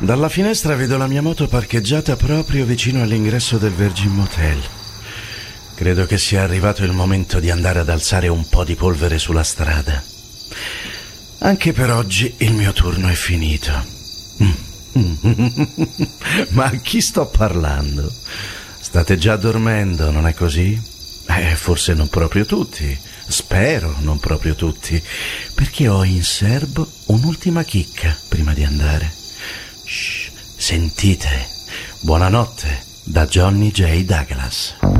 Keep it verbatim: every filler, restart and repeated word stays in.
Dalla finestra vedo la mia moto parcheggiata proprio vicino all'ingresso del Virgin Motel. Credo che sia arrivato il momento di andare ad alzare un po' di polvere sulla strada. Anche per oggi il mio turno è finito. Ma a chi sto parlando? State già dormendo, non è così? Eh, forse non proprio tutti. Spero non proprio tutti, perché ho in serbo un'ultima chicca prima di andare. Shh, sentite. Buonanotte da Johnny J. Douglas.